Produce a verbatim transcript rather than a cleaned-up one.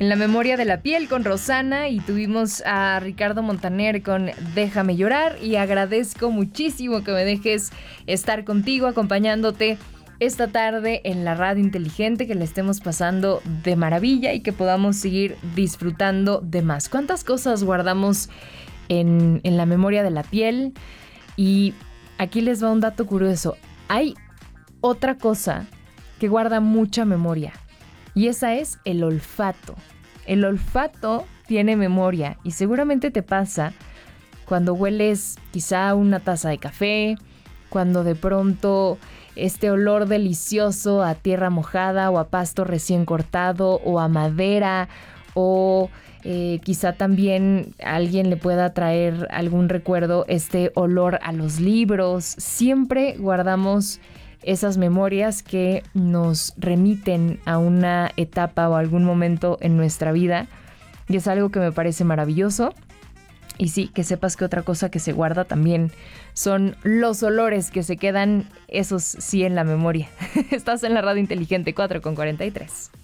En la memoria de la piel con Rosana, y tuvimos a Ricardo Montaner con Déjame llorar, y agradezco muchísimo que me dejes estar contigo, acompañándote esta tarde en la radio inteligente, que la estemos pasando de maravilla y que podamos seguir disfrutando de más. ¿Cuántas cosas guardamos en, en la memoria de la piel? Y aquí les va un dato curioso. Hay otra cosa que guarda mucha memoria, y esa es el olfato. El olfato tiene memoria, y seguramente te pasa cuando hueles quizá una taza de café, cuando de pronto este olor delicioso a tierra mojada o a pasto recién cortado o a madera, o eh, quizá también a alguien le pueda traer algún recuerdo este olor a los libros. Siempre guardamos esas memorias que nos remiten a una etapa o algún momento en nuestra vida, y es algo que me parece maravilloso. Y sí, que sepas que otra cosa que se guarda también son los olores que se quedan, esos sí, en la memoria. Estás en la radio inteligente, cuatro con cuarenta y tres.